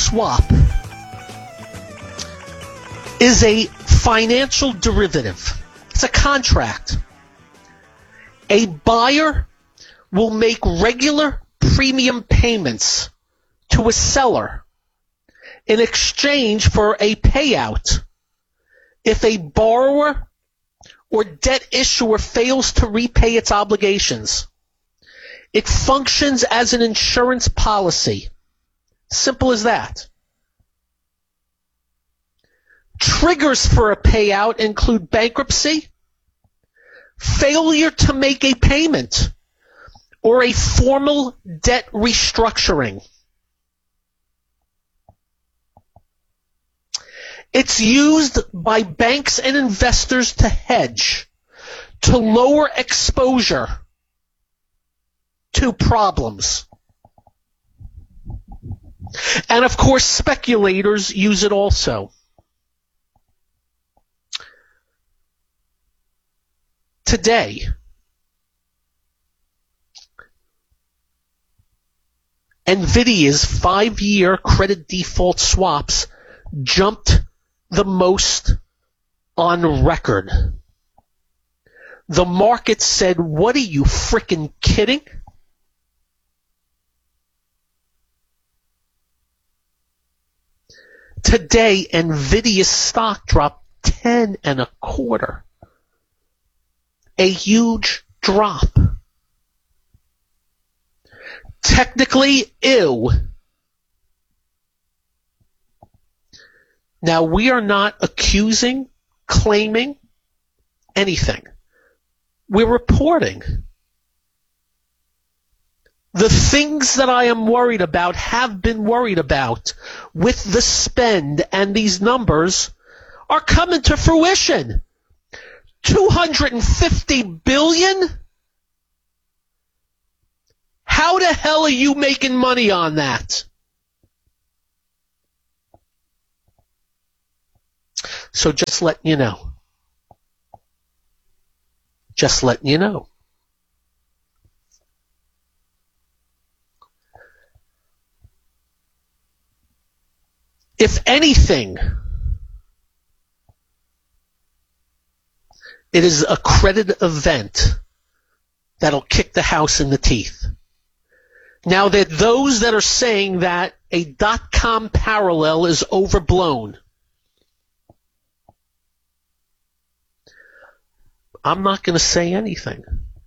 swap is a financial derivative. It's a contract. A buyer will make regular premium payments to a seller in exchange for a payout if a borrower or debt issuer fails to repay its obligations. It functions as an insurance policy. Simple as that. Triggers for a payout include bankruptcy, failure to make a payment, or a formal debt restructuring. It's used by banks and investors to hedge, to lower exposure to problems. And of course, speculators use it also. Today, NVIDIA's 5-year credit default swaps jumped the most on record. The market said, "What are you frickin' kidding?" Today, NVIDIA's stock dropped 10.25%. A huge drop. Technically, ew. Now, we are not accusing, claiming anything. We're reporting. The things that I am worried about, have been worried about with the spend, and these numbers are coming to fruition. $250 billion? How the hell are you making money on that? So just letting you know. Just letting you know. If anything, it is a credit event that'll kick the house in the teeth. Now, that those that are saying that a dot-com parallel is overblown, I'm not going to say anything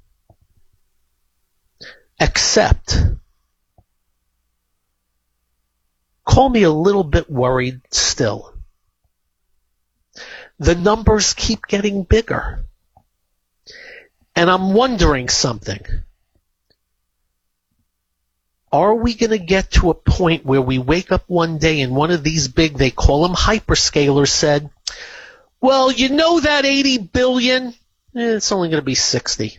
except call me a little bit worried still. The numbers keep getting bigger. And I'm wondering something. Are we going to get to a point where we wake up one day and one of these big, they call them hyperscalers, said, well, you know that 80 billion? It's only going to be 60.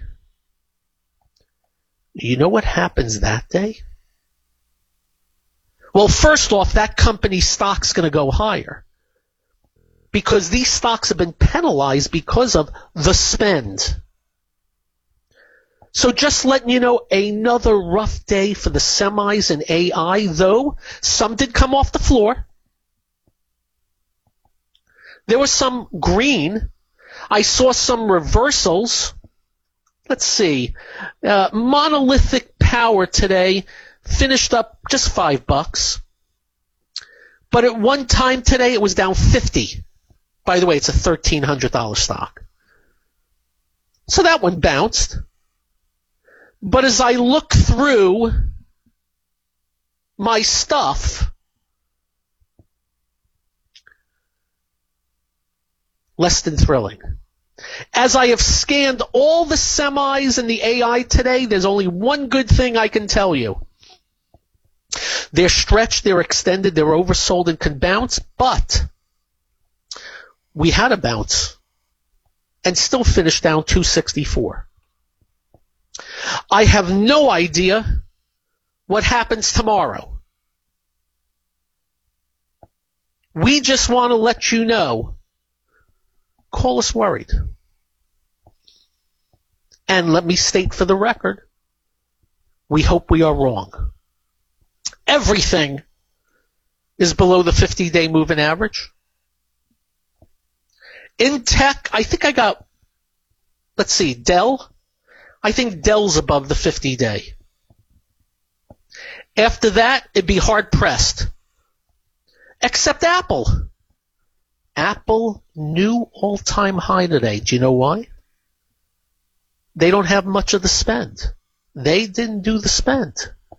You know what happens that day? Well, first off, that company's stock's going to go higher because these stocks have been penalized because of the spend. So just letting you know, another rough day for the semis and AI, though some did come off the floor. There was some green. I saw some reversals. Let's see. Monolithic Power today finished up just $5. But at one time today, it was down 50. By the way, it's a $1,300 stock. So that one bounced. But as I look through my stuff, less than thrilling. As I have scanned all the semis and the AI today, there's only one good thing I can tell you. They're stretched, they're extended, they're oversold and can bounce, but we had a bounce and still finished down 264. I have no idea what happens tomorrow. We just want to let you know. Call us worried. And let me state for the record, we hope we are wrong. Everything is below the 50-day moving average. In tech, I think I got, let's see, Dell. I think Dell's above the 50-day. After that, it'd be hard-pressed. Except Apple. Apple, new all-time high today. Do you know why? They don't have much of the spend. They didn't do the spend.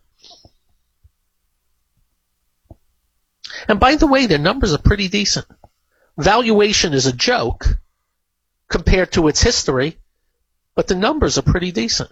And by the way, their numbers are pretty decent. Valuation is a joke compared to its history, but the numbers are pretty decent.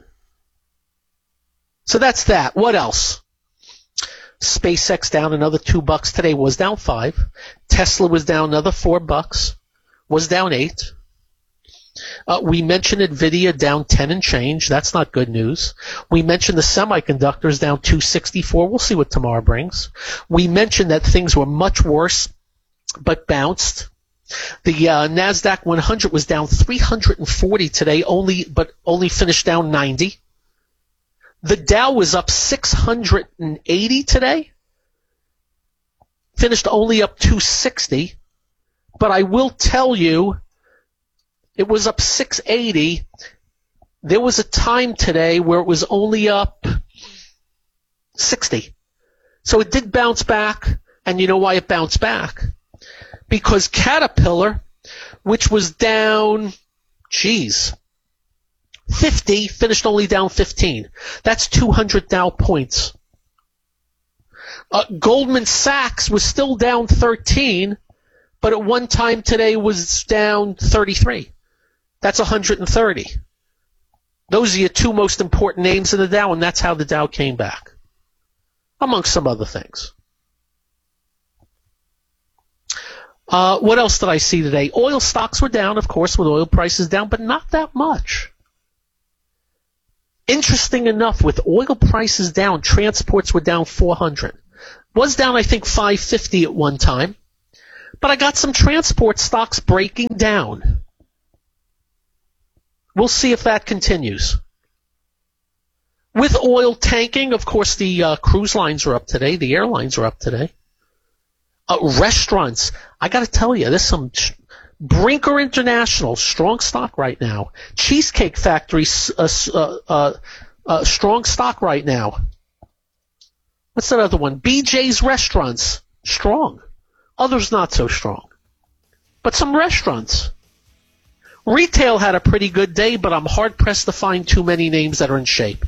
So that's that. What else? SpaceX down another $2 today, was down 5. Tesla was down another $4, was down 8. We mentioned NVIDIA down 10 and change. That's not good news. We mentioned the semiconductors down 264. We'll see what tomorrow brings. We mentioned that things were much worse, but bounced. The NASDAQ 100 was down 340 today, only finished down 90. The Dow was up 680 today, finished only up 260. But I will tell you, it was up 680. There was a time today where it was only up 60. So it did bounce back, and you know why it bounced back? Because Caterpillar, which was down, 50, finished only down 15. That's 200 Dow points. Goldman Sachs was still down 13, but at one time today was down 33. That's 130. Those are your two most important names in the Dow, and that's how the Dow came back, amongst some other things. What else did I see today? Oil stocks were down, of course, with oil prices down, but not that much. Interesting enough, with oil prices down, transports were down 400. Was down, I think, 550 at one time. But I got some transport stocks breaking down. We'll see if that continues. With oil tanking, of course, the cruise lines are up today. The airlines are up today. Restaurants, I got to tell you, there's some Brinker International, strong stock right now. Cheesecake Factory, strong stock right now. What's that other one? BJ's Restaurants, strong. Others not so strong. But some restaurants. Retail had a pretty good day, but I'm hard-pressed to find too many names that are in shape.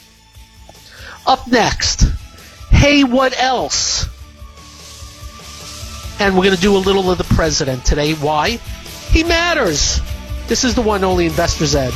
Up next, hey, what else? And we're going to do a little of the president today. Why? He matters. This is the one only Investor's Edge.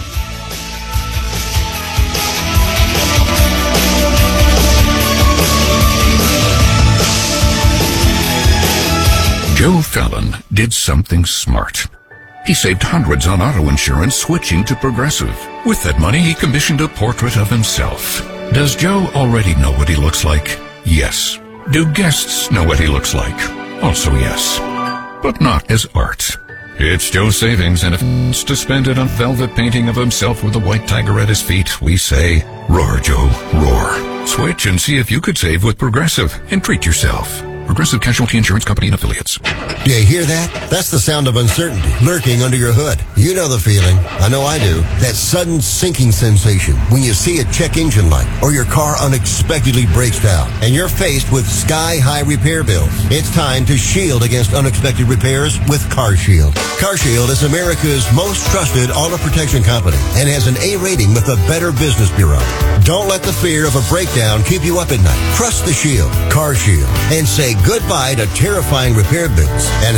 Joe Fallon did something smart. He saved hundreds on auto insurance switching to Progressive. With that money, he commissioned a portrait of himself. Does Joe already know what he looks like? Yes. Do guests know what he looks like? Also yes. But not as art. It's Joe's savings, and if it's to spend it on velvet painting of himself with a white tiger at his feet, we say, roar, Joe, roar. Switch and see if you could save with Progressive and treat yourself. Progressive Casualty Insurance Company and Affiliates. Do you hear that? That's the sound of uncertainty lurking under your hood. You know the feeling. I know I do. That sudden sinking sensation when you see a check engine light or your car unexpectedly breaks down and you're faced with sky-high repair bills. It's time to shield against unexpected repairs with CarShield. CarShield is America's most trusted auto protection company and has an A rating with the Better Business Bureau. Don't let the fear of a breakdown keep you up at night. Trust the Shield, CarShield, and say goodbye to terrifying repair bills and